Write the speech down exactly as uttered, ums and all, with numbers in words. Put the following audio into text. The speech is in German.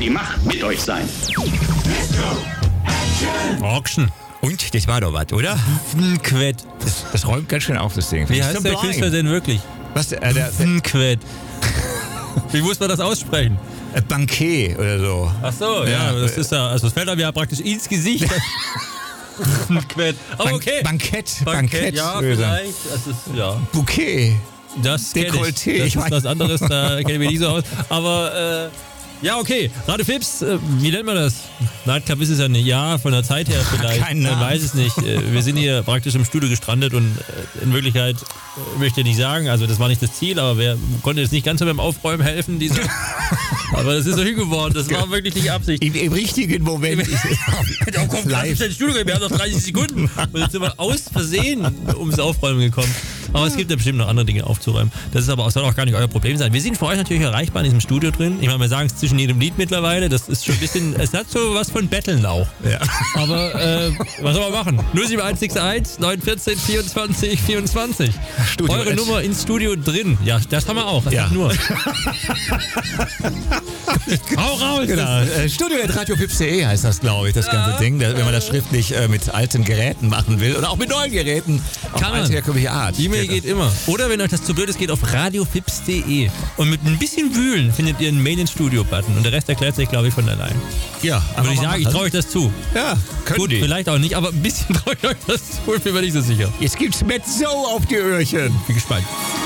die Macht mit euch sein. Action. Und, das war doch was, oder? Quet. Das, das räumt ganz schön auf, das Ding. Wie heißt der Künstler denn wirklich? Was, äh, der, der Quet. Wie muss man das aussprechen? äh, Banquet oder so. Ach so, ja, Ja, das äh, ist ja, also es fällt einem ja praktisch ins Gesicht. Quet. Aber Ban- okay. Bankett, Bankett, Bankett. ja, würde ich sagen. vielleicht. Das ist, ja. Bouquet. Das kenn Dekolleté, ich. Das ich ist mein- was anderes, da kenne ich mich nicht so aus. Aber, äh, ja, okay. Radio Fips, äh, wie nennt man das? Nightclub ist es ja nicht. Ja, von der Zeit her vielleicht. Keinen Man Namen. weiß es nicht. Äh, Wir sind hier praktisch im Studio gestrandet und äh, in Wirklichkeit äh, möchte ich nicht sagen, also das war nicht das Ziel, aber wer konnte jetzt nicht ganz so beim Aufräumen helfen. Diese, aber das ist so hingeworden. Das war wirklich nicht Absicht. Im, Im richtigen Moment. Oh, komm, lass uns ins Studio gehen, wir haben noch dreißig Sekunden. Und jetzt sind wir aus Versehen ums Aufräumen gekommen. Aber es gibt ja bestimmt noch andere Dinge aufzuräumen. Das ist aber auch, soll auch gar nicht euer Problem sein. Wir sind für euch natürlich erreichbar in diesem Studio drin. Ich meine, wir sagen es zwischen jedem Lied mittlerweile. Das ist schon ein bisschen, es hat so was von Betteln auch. Ja. Aber äh, was soll man machen? null sieben eins sechs eins neun eins vier vierundzwanzig vierundzwanzig. Studio Eure Edge. Nummer ins Studio drin. Ja, das haben wir auch. Das Ja. ja. nur. Hau raus! Genau. Äh, Studio at radiofips punkt de heißt das, glaube ich, das ganze Ding. Da, wenn man das schriftlich äh, mit alten Geräten machen will oder auch mit neuen Geräten. Auf Kann man. alte herkömmliche Art. E-Mail geht immer. Oder wenn euch das zu blöd ist, geht auf radiofips punkt de. Und mit ein bisschen Wühlen findet ihr einen Mail ins Studio-Button. Und der Rest erklärt sich, glaube ich, von allein. Ja, Aber ich sage, ich traue euch das zu. Ja, können Gut, die. vielleicht auch nicht, aber ein bisschen traue ich euch das zu. Ich bin mir nicht so sicher. Jetzt gibt's Mezzo auf die Öhrchen. Bin gespannt.